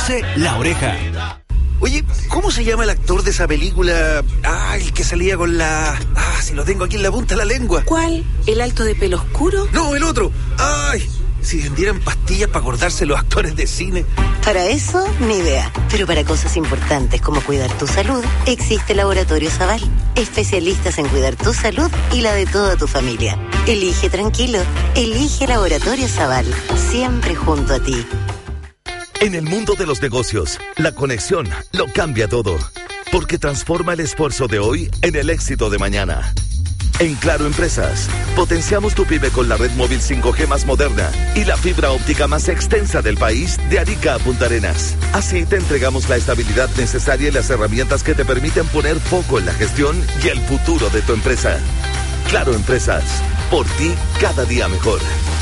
Conduce La Oreja. Oye, ¿cómo se llama el actor de esa película? El que salía con la... si lo tengo aquí en la punta de la lengua. ¿Cuál? ¿El alto de pelo oscuro? No, el otro. Si vendieran pastillas para acordarse los actores de cine. Para eso, ni idea. Pero para cosas importantes como cuidar tu salud, existe Laboratorio Zaval. Especialistas en cuidar tu salud y la de toda tu familia. Elige tranquilo. Elige Laboratorio Zaval. Siempre junto a ti. En el mundo de los negocios, la conexión lo cambia todo, porque transforma el esfuerzo de hoy en el éxito de mañana. En Claro Empresas, potenciamos tu pyme con la red móvil 5G más moderna y la fibra óptica más extensa del país, de Arica a Punta Arenas. Así te entregamos la estabilidad necesaria y las herramientas que te permiten poner foco en la gestión y el futuro de tu empresa. Claro Empresas, por ti cada día mejor.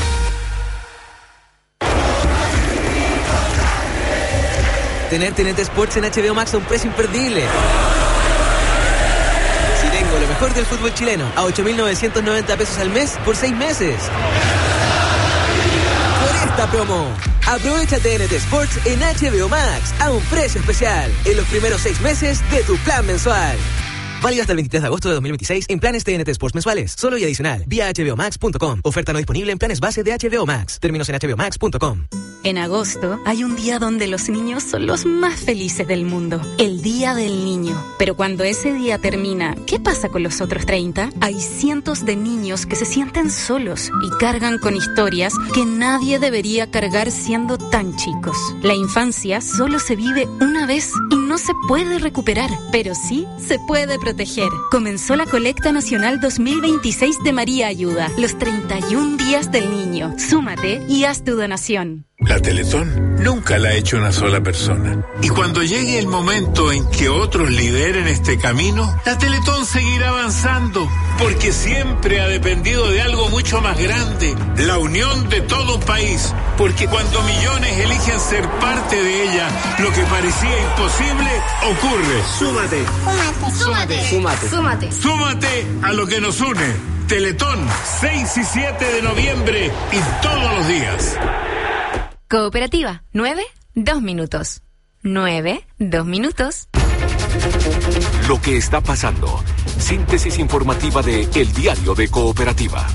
Tener TNT Sports en HBO Max a un precio imperdible. Si tengo lo mejor del fútbol chileno a 8.990 pesos al mes por 6 meses. Por esta promo, aprovecha TNT Sports en HBO Max a un precio especial en los primeros 6 meses de tu plan mensual. Válido hasta el 23 de agosto de 2026 en planes TNT Sports mensuales, solo y adicional, vía hbomax.com. Oferta no disponible en planes base de HBO Max. Términos en hbomax.com. En agosto hay un día donde los niños son los más felices del mundo, el Día del Niño. Pero cuando ese día termina, ¿qué pasa con los otros 30? Hay cientos de niños que se sienten solos y cargan con historias que nadie debería cargar siendo tan chicos. La infancia solo se vive una vez y no se puede recuperar, pero sí se puede proteger. Comenzó la colecta nacional 2026 de María Ayuda, los 31 días del niño. Súmate y haz tu donación. La Teletón nunca la ha hecho una sola persona. Y cuando llegue el momento en que otros lideren este camino, la Teletón seguirá avanzando, porque siempre ha dependido de algo mucho más grande, la unión de todo un país. Porque cuando millones eligen ser parte de ella, lo que parecía imposible ocurre. Súmate. Súmate. Súmate. Súmate. Súmate a lo que nos une. Teletón, 6 y 7 de noviembre y todos los días. Cooperativa, 9, 2 minutos. 9, 2 minutos. Lo que está pasando. Síntesis informativa de El Diario de Cooperativa.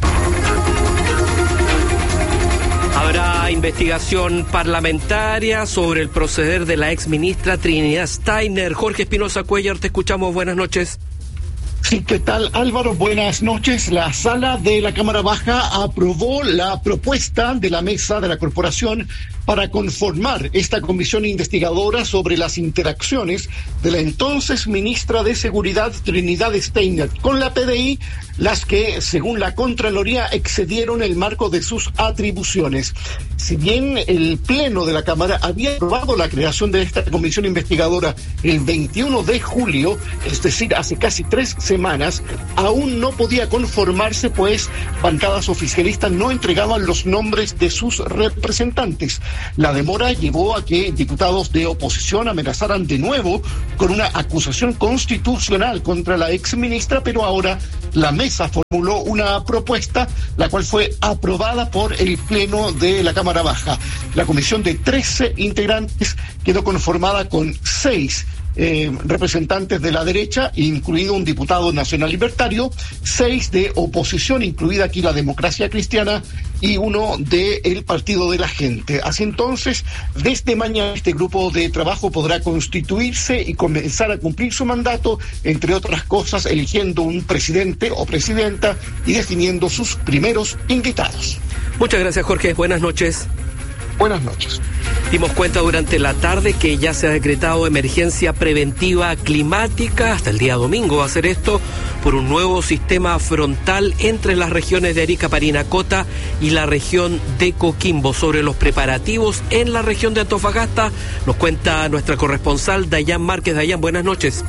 Habrá investigación parlamentaria sobre el proceder de la exministra Trinidad Steiner. Jorge Espinosa Cuellar, te escuchamos. Buenas noches. Sí, ¿qué tal, Álvaro? Buenas noches. La sala de la Cámara Baja aprobó la propuesta de la mesa de la corporación para conformar esta comisión investigadora sobre las interacciones de la entonces ministra de Seguridad Trinidad Steiner con la PDI, las que, según la Contraloría, excedieron el marco de sus atribuciones. Si bien el Pleno de la Cámara había aprobado la creación de esta comisión investigadora el 21 de julio, es decir, hace casi 3 semanas, aún no podía conformarse, pues bancadas oficialistas no entregaban los nombres de sus representantes. La demora llevó a que diputados de oposición amenazaran de nuevo con una acusación constitucional contra la exministra, pero ahora la mesa formuló una propuesta, la cual fue aprobada por el Pleno de la Cámara Baja. La comisión de 13 integrantes quedó conformada con 6 representantes de la derecha, incluido un diputado nacional libertario, 6 de oposición, incluida aquí la Democracia Cristiana, y 1 del Partido de la Gente. Así entonces, desde mañana este grupo de trabajo podrá constituirse y comenzar a cumplir su mandato, entre otras cosas, eligiendo un presidente o presidenta y definiendo sus primeros invitados. Muchas gracias, Jorge. Buenas noches. Buenas noches. Dimos cuenta durante la tarde que ya se ha decretado emergencia preventiva climática hasta el día domingo. Va a ser esto por un nuevo sistema frontal entre las regiones de Arica, Parinacota y la región de Coquimbo. Sobre los preparativos en la región de Antofagasta nos cuenta nuestra corresponsal Dayan Márquez. Dayan, buenas noches.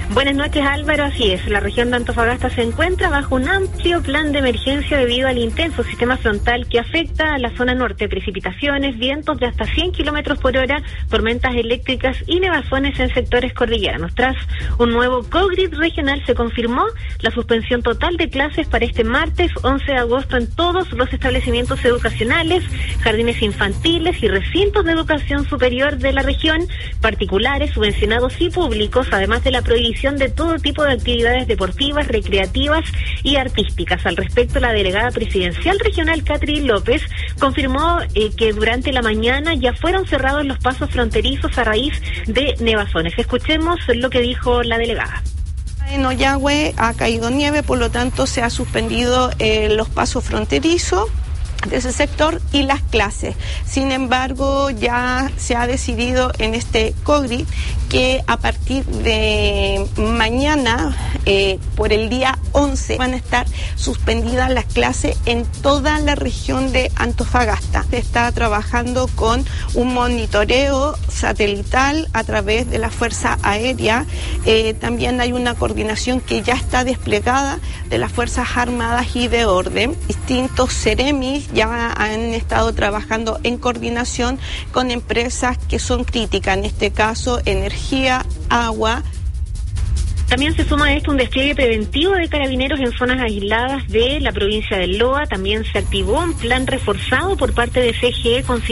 Buenas noches, Álvaro. Así es, la región de Antofagasta se encuentra bajo un amplio plan de emergencia debido al intenso sistema frontal que afecta a la zona norte. Precipitaciones, vientos de hasta 100 kilómetros por hora, tormentas eléctricas y nevazones en sectores cordilleranos. Tras un nuevo COGRID regional se confirmó la suspensión total de clases para este martes 11 de agosto en todos los establecimientos educacionales, jardines infantiles y recintos de educación superior de la región, particulares, subvencionados y públicos, además de la prohibición de todo tipo de actividades deportivas, recreativas y artísticas. Al respecto, la delegada presidencial regional Catherine López confirmó que durante la mañana ya fueron cerrados los pasos fronterizos a raíz de nevazones. Escuchemos lo que dijo la delegada. En Ollagüe ha caído nieve, por lo tanto se ha suspendido los pasos fronterizos de ese sector y las clases. Sin embargo, ya se ha decidido en este COGRI que a partir de mañana, por el día 11, van a estar suspendidas las clases en toda la región de Antofagasta. Se está trabajando con un monitoreo satelital a través de la Fuerza Aérea. También hay una coordinación que ya está desplegada de las Fuerzas Armadas y de Orden. Distintos seremis ya han estado trabajando en coordinación con empresas que son críticas, en este caso energía, agua. También se suma a esto un despliegue preventivo de carabineros en zonas aisladas de la provincia del Loa. También se activó un plan reforzado por parte de CGE con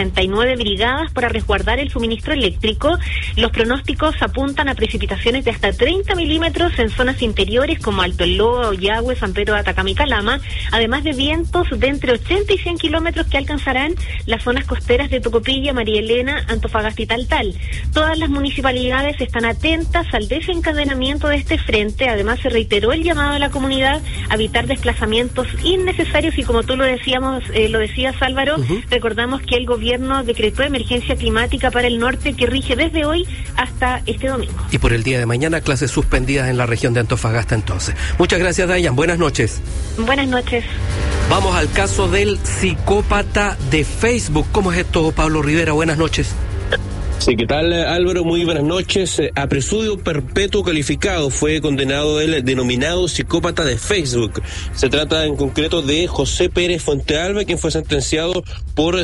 69 brigadas para resguardar el suministro eléctrico. Los pronósticos apuntan a precipitaciones de hasta 30 milímetros en zonas interiores como Alto el Loa, Ollagüe, San Pedro de Atacama y Calama, además de vientos de entre 80 y 100 kilómetros que alcanzarán las zonas costeras de Tocopilla, María Elena, Antofagasta y Taltal. Todas las municipalidades están atentas al desencadenamiento de este frente. Además, se reiteró el llamado a la comunidad a evitar desplazamientos innecesarios y, como tú lo decías, Álvaro, recordamos que el gobierno decretó emergencia climática para el norte que rige desde hoy hasta este domingo. Y por el día de mañana, clases suspendidas en la región de Antofagasta entonces. Muchas gracias, Dayan. Buenas noches. Buenas noches. Vamos al caso del psicópata de Facebook. ¿Cómo es esto, Pablo Rivera? Buenas noches. Sí, ¿qué tal, Álvaro? Muy buenas noches. A presidio perpetuo calificado fue condenado el denominado psicópata de Facebook. Se trata en concreto de José Pérez Fuentealba, quien fue sentenciado por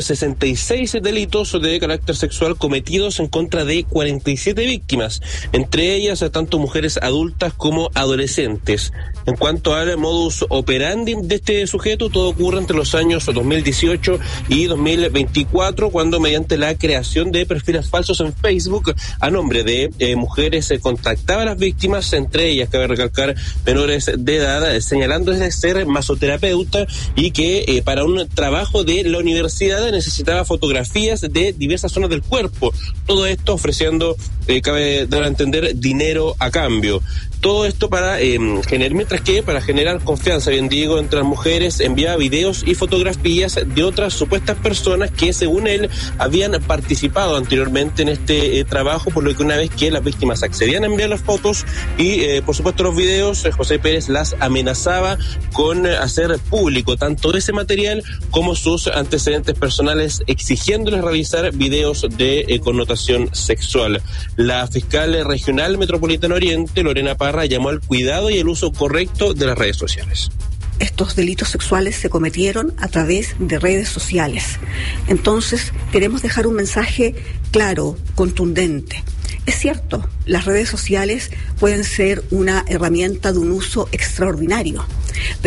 66 delitos de carácter sexual cometidos en contra de 47 víctimas, entre ellas tanto mujeres adultas como adolescentes. En cuanto al modus operandi de este sujeto, todo ocurre entre los años 2018 y 2024, cuando mediante la creación de perfiles falsos en Facebook a nombre de mujeres contactaba a las víctimas, entre ellas cabe recalcar menores de edad, señalándoles ser masoterapeuta y que para un trabajo de la universidad necesitaba fotografías de diversas zonas del cuerpo, todo esto ofreciendo, cabe dar a entender, dinero a cambio. Todo esto para generar confianza, bien digo, entre las mujeres, enviaba videos y fotografías de otras supuestas personas que, según él, habían participado anteriormente en este trabajo, por lo que una vez que las víctimas accedían a enviar las fotos y, por supuesto, los videos, José Pérez las amenazaba con hacer público tanto ese material como sus antecedentes personales, exigiéndoles realizar videos de connotación sexual. La fiscal regional metropolitana Oriente, Lorena Parra, llamó al cuidado y el uso correcto de las redes sociales. Estos delitos sexuales se cometieron a través de redes sociales. Entonces, queremos dejar un mensaje claro, contundente. Es cierto, las redes sociales pueden ser una herramienta de un uso extraordinario,